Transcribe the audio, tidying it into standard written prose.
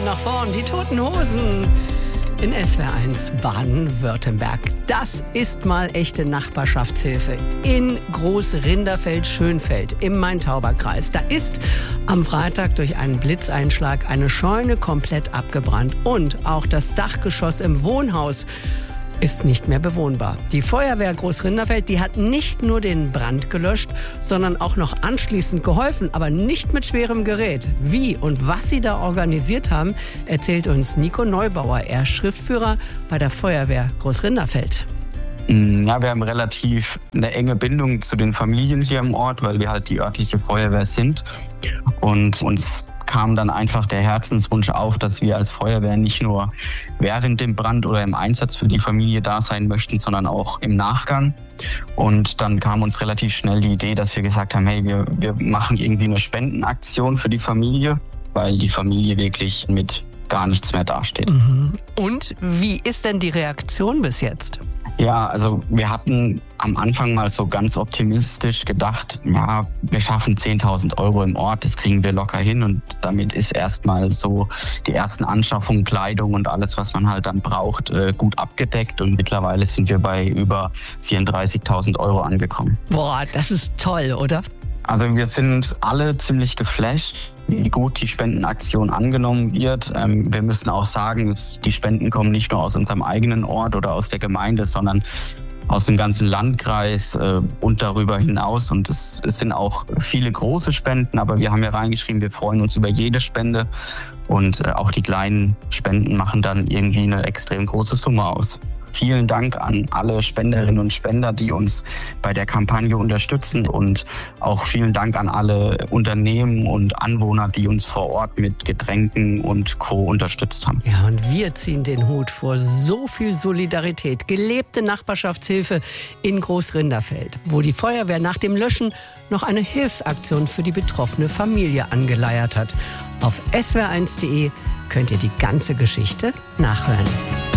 nach vorn, die Toten Hosen in SWR1 Baden-Württemberg. Das ist mal echte Nachbarschaftshilfe in Groß-Rinderfeld-Schönfeld im Main-Tauber-Kreis. Da ist am Freitag durch einen Blitzeinschlag eine Scheune komplett abgebrannt und auch das Dachgeschoss im Wohnhaus ist nicht mehr bewohnbar. Die Feuerwehr Groß-Rinderfeld, die hat nicht nur den Brand gelöscht, sondern auch noch anschließend geholfen, aber nicht mit schwerem Gerät. Wie und was sie da organisiert haben, erzählt uns Nico Neubauer. Er ist Schriftführer bei der Feuerwehr Groß-Rinderfeld. Ja, wir haben relativ eine enge Bindung zu den Familien hier im Ort, weil wir halt die örtliche Feuerwehr sind. Und uns kam dann einfach der Herzenswunsch auf, dass wir als Feuerwehr nicht nur während dem Brand oder im Einsatz für die Familie da sein möchten, sondern auch im Nachgang. Und dann kam uns relativ schnell die Idee, dass wir gesagt haben, hey, wir machen irgendwie eine Spendenaktion für die Familie, weil die Familie wirklich mit gar nichts mehr dasteht. Und wie ist denn die Reaktion bis jetzt? Ja, also wir hatten am Anfang mal so ganz optimistisch gedacht, ja, wir schaffen 10.000 € im Ort, das kriegen wir locker hin und damit ist erstmal so die ersten Anschaffungen, Kleidung und alles, was man halt dann braucht, gut abgedeckt und mittlerweile sind wir bei über 34.000 € angekommen. Boah, das ist toll, oder? Also wir sind alle ziemlich geflasht, wie gut die Spendenaktion angenommen wird. Wir müssen auch sagen, die Spenden kommen nicht nur aus unserem eigenen Ort oder aus der Gemeinde, sondern aus dem ganzen Landkreis und darüber hinaus. Und es sind auch viele große Spenden, aber wir haben ja reingeschrieben, wir freuen uns über jede Spende. Und auch die kleinen Spenden machen dann irgendwie eine extrem große Summe aus. Vielen Dank an alle Spenderinnen und Spender, die uns bei der Kampagne unterstützen und auch vielen Dank an alle Unternehmen und Anwohner, die uns vor Ort mit Getränken und Co. unterstützt haben. Ja, und wir ziehen den Hut vor so viel Solidarität, gelebte Nachbarschaftshilfe in Groß-Rinderfeld, wo die Feuerwehr nach dem Löschen noch eine Hilfsaktion für die betroffene Familie angeleiert hat. Auf swr1.de könnt ihr die ganze Geschichte nachhören.